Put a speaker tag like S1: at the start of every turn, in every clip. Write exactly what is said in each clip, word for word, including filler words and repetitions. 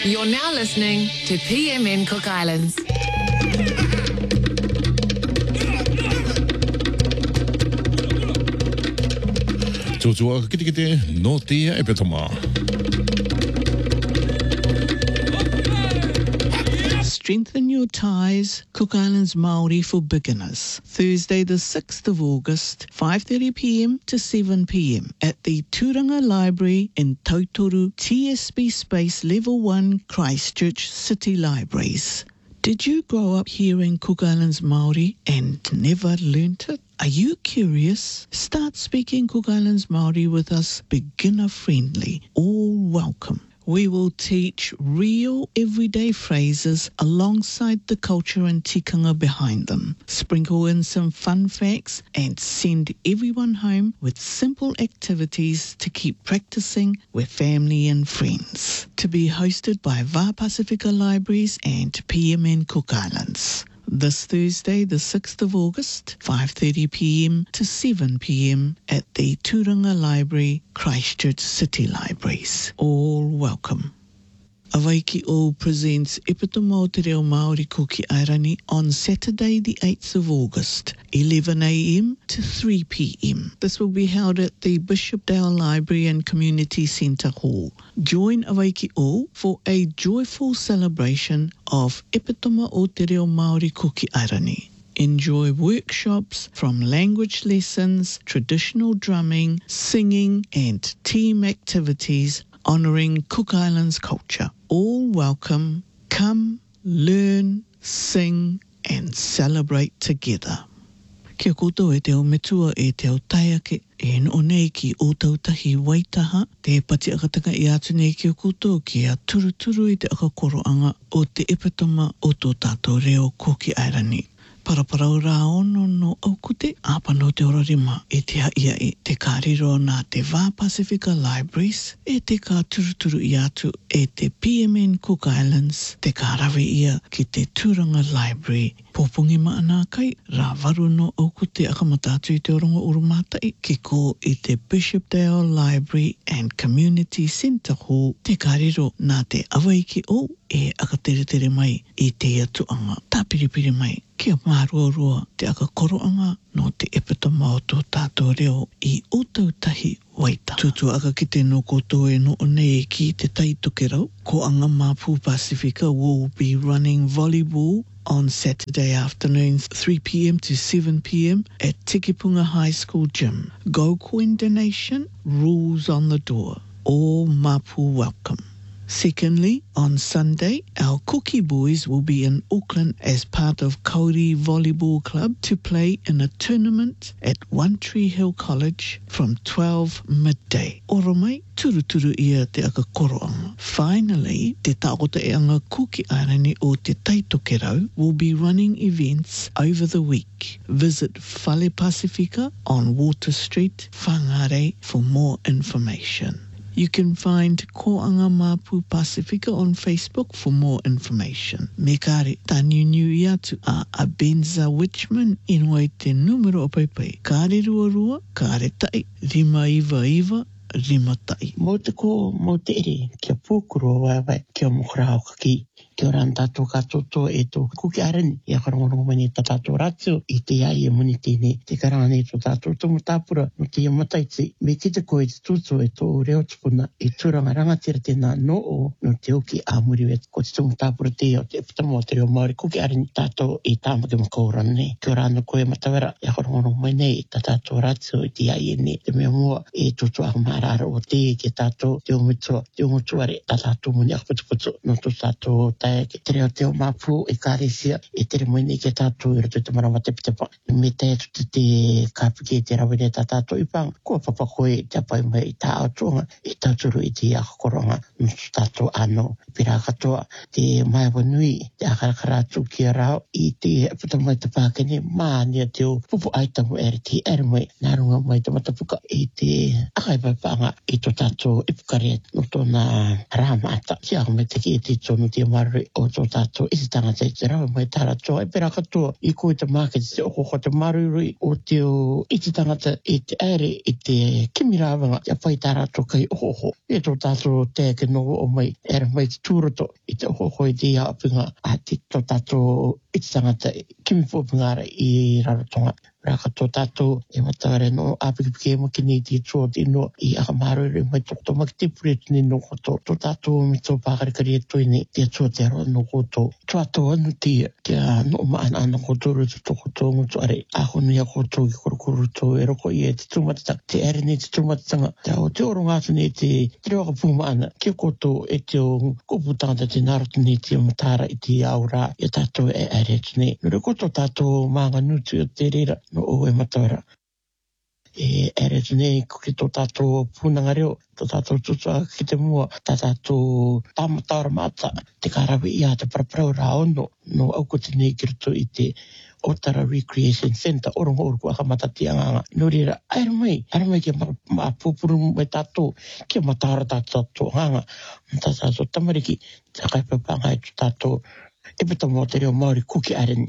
S1: You're now listening to P M N Cook Islands.
S2: Tutua kiti kiti no tia epitoma.
S3: Strengthen your ties, Cook Islands Māori for beginners. Thursday the sixth of August, five thirty p m to seven p m at the Turanga Library in Tautoru T S B Space Level one Christchurch City Libraries. Did you grow up hearing Cook Islands Māori and never learnt it? Are you curious? Start speaking Cook Islands Māori with us, beginner friendly, all welcome. We will teach real everyday phrases alongside the culture and tikanga behind them. Sprinkle in some fun facts and send everyone home with simple activities to keep practicing with family and friends. To be hosted by Va Pacifica Libraries and P M N Cook Islands. This Thursday, the sixth of August, five thirty p m to seven p m at the Turanga Library, Christchurch City Libraries. All welcome. Avaiki O presents Epitoma o Te Reo Māori ko ki Airani on Saturday the eighth of August, eleven a m to three p m. This will be held at the Bishopdale Library and Community Centre Hall. Join Avaiki O for a joyful celebration of Epitoma o Te Reo Māori ko ki Airani. Enjoy workshops from language lessons, traditional drumming, singing and team activities honouring Cook Islands culture. All welcome. Come, learn, sing and celebrate together. Kia koutou e te o metua e te o taiake e no nei ki o tautahi waitaha te pati akatanga i atu nei ki o koutou ki a turuturu i te akakoroanga o te epitoma o tō tātou reo ko ki Airani. Paraparau rā ono no aukute, āpano te orarima e te haia e te kāriro nā te Va Pacifica Libraries, e te kā turuturu i atu e te P M N Cook Islands, te kārawe ia ki te Turanga Library. Pōpungi maana kai, rā varu no aukute akamatatu i te orongo urumātai, ki ko i te Bishopdale Library and Community Centre Hall, te kāriro nā te awaiki o e akatere mai i te atuanga. Tā piripiri mai. Kia mārua te akakoroanga no te epitoma o tō tātou reo i o tautahi waita. Tutu aka ki te no koutou e no nei ki te taitoke rau. Ko anga Māpu Pacifica will be running volleyball on Saturday afternoons three p m to seven p m at Tikipunga High School Gym. Go coin donation, rules on the door. All Māpu welcome. Secondly, on Sunday, our Cookie Boys will be in Auckland as part of Kauri Volleyball Club to play in a tournament at One Tree Hill College from twelve midday. Oro mai, turuturu ia te akakoroanga. Finally, te taota e anga Kuki Airani o te Taitoke Rau will be running events over the week. Visit Fale Pacifica on Water Street, Whangarei for more information. You can find Koanga Māpu Pacifica on Facebook for more information. Me kare, tāniu niu i atu a Abenza Witchman inoi te numero o paipai. Kare rua rua, kare tai, rima iwa iwa, rima tai.
S4: Mō te ko, mō te ere, kia pōkuro waiwai, kia mokrao kaki. Kia ora tātou katoto e tō Kuki Airani. Ia karongorongo mani tā tātou rātio i te iai e muni tēne. Te karanga nei tō tātou tomo tāpura no te iamataiti. Me ki te koe te tūtō e tō reo tupuna i tūranga rangatira tēnā no o no te oki a muriwe. Ko te tomo tāpura te o te epitama o te reo Māori Kuki Airani tātou i tāmake makaurana nei. Kia ora no koe matawera. Ia karongorongo mani nei tā tātou rātio i te iai e ne. Te mea mua e tūtō a marara o te ki tātou te omutua. Te omutuare tā tātou muni akaputuputu no tō tātou ke te reo te o Māpu e kāresia e tere moine ke tātou i rato te marawa te pitepa. Me te atu te kāpiki e te rawene tā tātou i pang. Kua papa koe te apai mai i tā atunga e tāturu i te akakoronga no tātou ano. Pira katoa te maiwa nui te akarakaratu ki a rao i te puta mai te pākene mānia te o pupu aitamu ere te ere mai nārunga mai te matapuka i te akaipaipanga i tō tātou ipukare no tōna rāmata. Kia me te ki e te tono te maru marui o tō tātou i te tangata i te rau mai tāra toa e pera katoa i koe te market te oko ko te marui o te o i te tangata i te ere i te kimirawanga ia pai tāra toa kai oko oko e tō tātou te ke nogo o mai ere mai te tūroto i te oko oko i te ia apinga a te tō tātou i te tangata kimipopingara i rarotonga raka tō tātou e matare no apikipiki e makini i te tō tino i aka marui mai tō tō maki te pure tini no koto tō tātou mi tō pākarikari e toini te tō te aro no koto tō ato anu tia kia no maana ana koto rutu tō koto ngutu are aho ni a koto ki korokoro tō e roko i e te tūmatatanga te ere ni te tūmatatanga te o te oro ngātu ni te te reo ka pūmaana kia koto e te o koputanga te narotu ni te matara i te aura i tātou e ere tuni nure koto tātou maanga nutu o te rira no o e matara. E ere tune ko ki tō tātou pūnanga reo, tō tātou tutua ki te mua, tā tātou tāmatara mata, te karawi ia te paraparau rā ono, no auko tine ki ruto i te Otara Recreation Centre, orongo oru kua kamata te anganga. No rira, aere mai, aere mai kia maa pūpuru mai tātou, kia matara tātou hanga, tā tātou tamariki, tā kaipapanga e tō tātou, e pita mō te reo Māori kuki areni.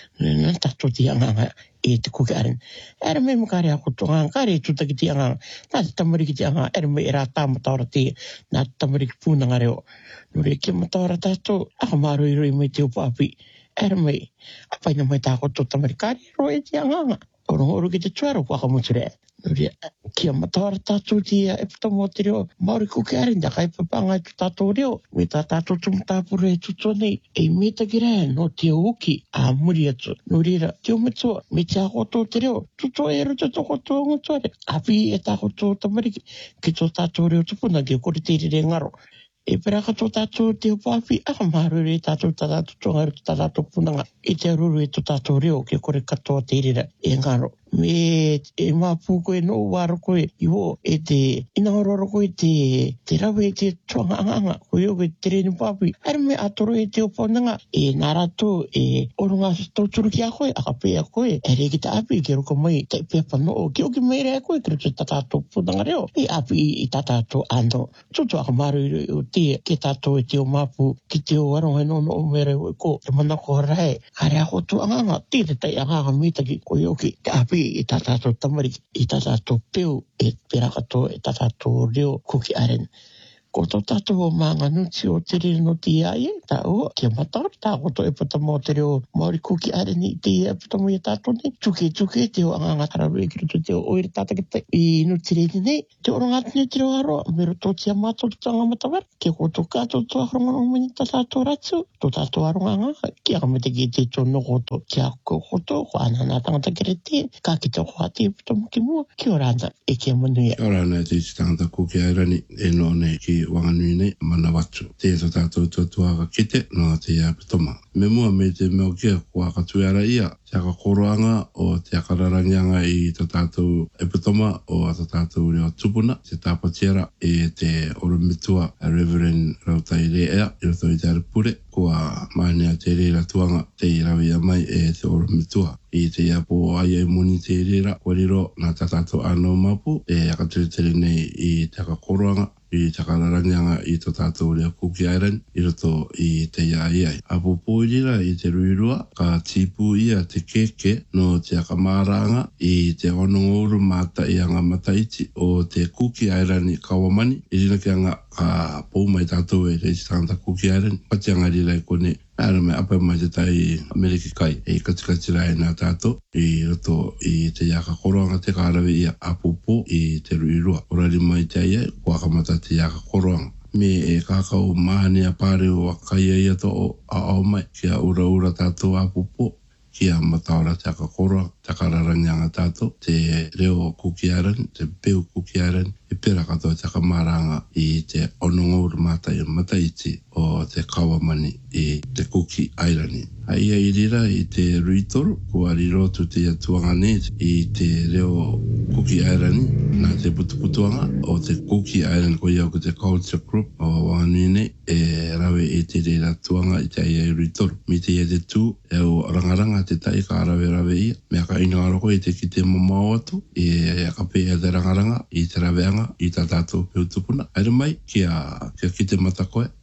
S4: Nā tātou te anganga e te kuki areni. Ere mai makare ako tō nganga, kare e tūtaki te anganga. Nā te tamariki te anganga, ere mai e rā tāmatara te, nā te tamariki pūnanga reo. Nure kia matara tātou, aka māroi roi mai te upāpi. Ere mai, apaina mai tāko tō tamariki, kare roi te anganga. Orongo oru ki te tuaro kua kamuture. Nure, kia matara tātou tia e puta mō te reo Māori kuki areni, da kai papanga e tō tātou reo. Me tā tātou tumutāpura e tuto nei, e me taki rea no te uki a muri atu. No rira, te o metua, me te akoto te reo, tuto e ruta toko tō ngotuare. Api e tākoto tamariki, ki tō tātou reo tupuna, ki o kore te rire ngaro. E peraka tō tātou te upapi, aka marure e tātou tātou tonga ruta tātou punanga. E te aruru e tō tātou reo, ki o kore katoa te rira e ngaro. Me e māpū koe no wāro koe i ho e te inaororo koe te te rawe e te tuanga anganga koe o koe te reni pāpui ere me atoro e te oponanga e narato e oronga tauturu ki a koe aka pēa koe ere ki te api ki roko mai te pepa no ki o ki meire a koe kira te tatato punanga reo e api i tatato ano tutu aka maru o te ke tato e te o māpū ki te o aronga no no o mere o ko te manako rae kare a hotu anganga te te tai anganga mitaki koe o ki te api i tā tātou tamariki, i tā tātou peo, e perakato, e tā tātou reo kuki areni. Ko tō tātou o maanga nuti o te rere no te iaie, tā ua, kia matara, tā koto e pata mō te reo Māori kuki areni, te ia pata mō i tātou nei, tuke tuke te o anganga tarawe ki ruto te o oire tātakita i nuti rere nei, te oro ngātune te reo aroa, me roto tia mātou te tanga matawara, kia koto kātou tō ahronga o mani tā tātou ratu, tō tātou aronga nganga, kia kamete ki te tō no koto, kia ko koto, ko ana nā tangata kere te, kā ki te hoa te pata mō ki mua, kia orana, e kia manuia.
S5: Kia orana te te tangata kuki areni, e no nei ki wanganui nei mana watu. Te to tātou tuatuaka kite no te ia pitoma. Me mua me te meo kia kua katuiara ia. Te aka koroanga o te akararangianga i to tātou e pitoma o to tātou reo tupuna. Te tāpatiara e te oromitua a Reverend Rautai Rea i roto i te aripure. Kua maanea te reira tuanga te irawia mai e te oromitua. I te ia po ai e muni te reira wariro na tātou anō mapu e akatere nei i te aka koroanga. I te kararangianga i to tātou reo kuki airan i roto i te ia iai. A pōpōirira i te ruirua ka tipu ia te keke no te akamāranga i te onongouru mata i anga mataiti o te kuki airan i Kawamani. I rina ki anga ka pōmai tātou e te tangata kuki airan. Pati anga rira i kone Ara me apa mai te tai Ameriki kai e katikati rai nā tātou i roto i te iaka koroanga te kārawe i a apupo i te ruirua. Orari mai te aia kua kamata te iaka koroanga. Me e kākau mahani a pāre o akai ia to o a au mai kia ura ura tātou apupo kia mataora te aka koroa, te kararangianga tātou, te reo kuki aran, te peu kuki aran, e pera katoa te aka maranga i te onongouru mātai mataiti o te Kawamani i te kuki airani. Aia i rira i te ruitoru, kua rirotu te atuanga ne i te reo kuki airani, nā te putuputuanga o te kuki airani ko iau ko te culture group o Wanganui e rawe i te rira tuanga i te aia i ruitoru. Mi te ia te tū, e o rangaranga te tai ka rawe rawe ia, mea ka ina aroko i te ki te mamau atu, e a ka pēa te rangaranga i te raweanga i tā tātou peutupuna. Aira mai, kia, kia ki te mata koe,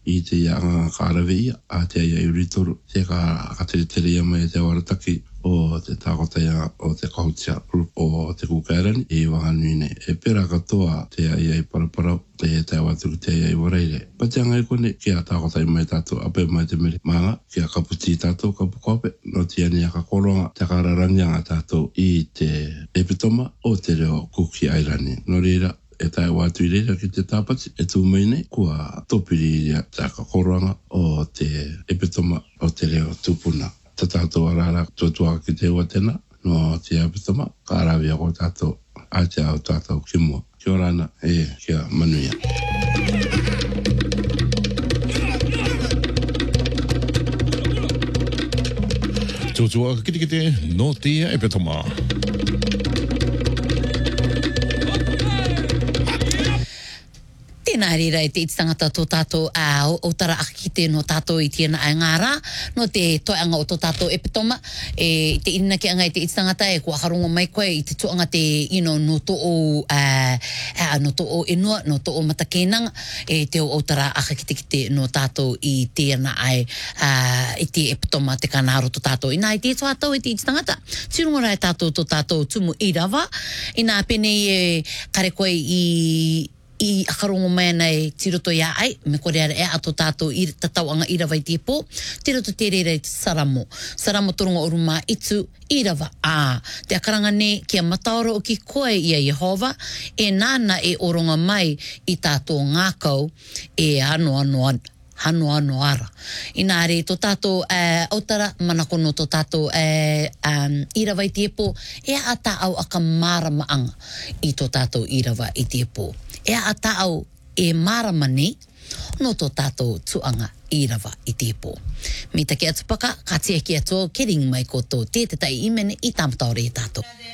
S5: i te ianga kārawe ia, a te aia iuritoru, te ka katere tere ia mai te warataki o te tākotaia o te Kahutia Group o te Kukairani i Wanganui nei. E pera katoa te aia i paraparau, te e te awaturu te aia i wareire. Pa te angai kone, kia tākotai mai tātou ape mai te mere maanga, kia kaputi tātou kapu kope, no te ani a ka koronga, te kararanianga tātou i te epitoma o te reo Kuki Airani. No reira, e tai watu i reira ki te tāpati, e tū mai nei, kua topiri i te ka koronga o te epitoma o te reo tūpuna. Te tātou arara tuatua ki te ua tēnā, no te apitama, ka arawia ko tātou, a te au tātou ki mua. Kia ora ana, e kia manuia.
S2: Tuatua kite kite no te epitoma.
S6: Tēnā reira e te ititangata tō tātou a o tara akite no tātou i tēnā ai ngārā, no te toeanga o tō tātou epitoma, e te inana ki anga i te ititangata e kua harongo mai koe i te tuanga te, you know, no tō o, uh, no tō o enua, no tō o matakenanga, e te o tara akite kite no tātou i tēnā ai uh, i te epitoma te kanaro tō tātou. Ina i te tātou i te ititangata, tirunga rai tātou tō tātou tumu i rawa, ina pene e kare koe i i akarongo mai nei tiroto ia ai, me kore ara e ato tātou i tatauanga i rawa i te pō, te roto te reira i te saramo. Saramo toronga o ruma itu i rawa. Ā, te akaranga ne kia mataoro o ki koe i a Yehova, e nāna e oronga mai i tātou ngākau e ano ano ano. Hano ano ara. Ina are tō tātou uh, autara manakono tō tātou uh, um, irawa i te po, e a tā au aka maramaanga i tō tātou irawa i te po. E a tā au e maramane no tō tātou tuanga irawa i te po. Me take atupaka, ka tia ki ato, kering mai koto te te tai imene i tamataore i tātou.